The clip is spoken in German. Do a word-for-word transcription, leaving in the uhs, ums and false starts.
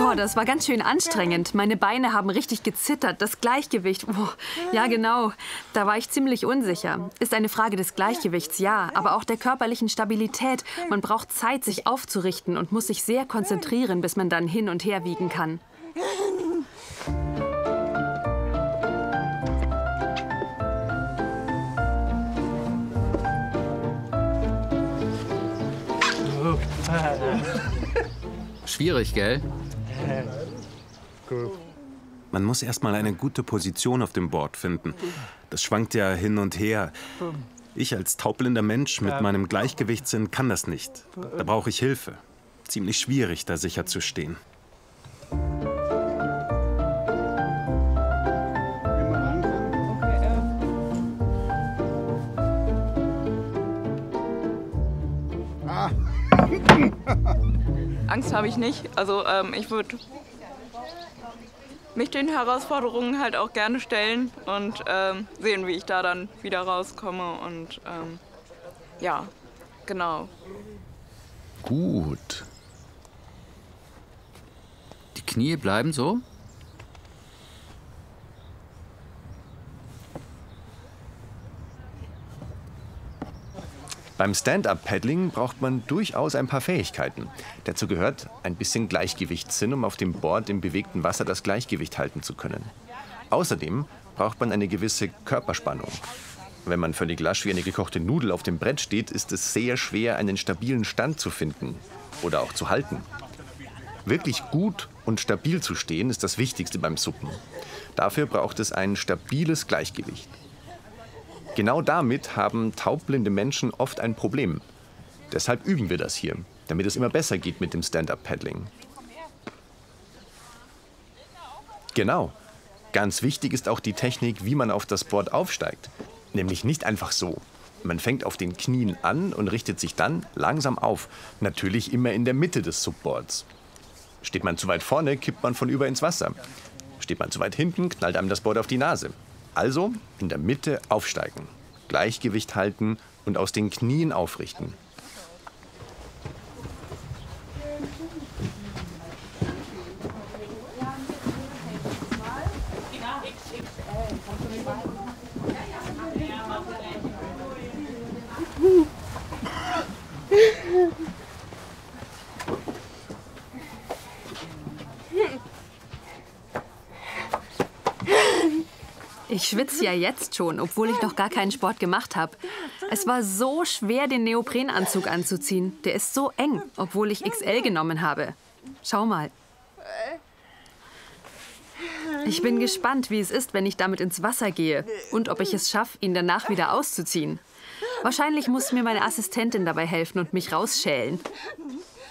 Oh, das war ganz schön anstrengend. Meine Beine haben richtig gezittert. Das Gleichgewicht. Oh, ja, genau. Da war ich ziemlich unsicher. Ist eine Frage des Gleichgewichts, ja. Aber auch der körperlichen Stabilität. Man braucht Zeit, sich aufzurichten und muss sich sehr konzentrieren, bis man dann hin und her wiegen kann. Schwierig, gell? Man muss erst mal eine gute Position auf dem Board finden. Das schwankt ja hin und her. Ich als taubblinder Mensch mit meinem Gleichgewichtssinn kann das nicht. Da brauche ich Hilfe. Ziemlich schwierig, da sicher zu stehen. Angst habe ich nicht. Also ähm, ich würde mich den Herausforderungen halt auch gerne stellen und ähm, sehen, wie ich da dann wieder rauskomme. Und ähm, ja, genau. Gut. Die Knie bleiben so? Beim Stand-Up-Paddling braucht man durchaus ein paar Fähigkeiten. Dazu gehört ein bisschen Gleichgewichtssinn, um auf dem Board im bewegten Wasser das Gleichgewicht halten zu können. Außerdem braucht man eine gewisse Körperspannung. Wenn man völlig lasch wie eine gekochte Nudel auf dem Brett steht, ist es sehr schwer, einen stabilen Stand zu finden oder auch zu halten. Wirklich gut und stabil zu stehen ist das Wichtigste beim Suppen. Dafür braucht es ein stabiles Gleichgewicht. Genau damit haben taubblinde Menschen oft ein Problem. Deshalb üben wir das hier, damit es immer besser geht mit dem Stand-Up-Paddling. Genau. Ganz wichtig ist auch die Technik, wie man auf das Board aufsteigt. Nämlich nicht einfach so. Man fängt auf den Knien an und richtet sich dann langsam auf. Natürlich immer in der Mitte des Subboards. Steht man zu weit vorne, kippt man von über ins Wasser. Steht man zu weit hinten, knallt einem das Board auf die Nase. Also in der Mitte aufsteigen, Gleichgewicht halten und aus den Knien aufrichten. Ich schwitze ja jetzt schon, obwohl ich noch gar keinen Sport gemacht habe. Es war so schwer, den Neoprenanzug anzuziehen. Der ist so eng, obwohl ich X L genommen habe. Schau mal. Ich bin gespannt, wie es ist, wenn ich damit ins Wasser gehe und ob ich es schaffe, ihn danach wieder auszuziehen. Wahrscheinlich muss mir meine Assistentin dabei helfen und mich rausschälen.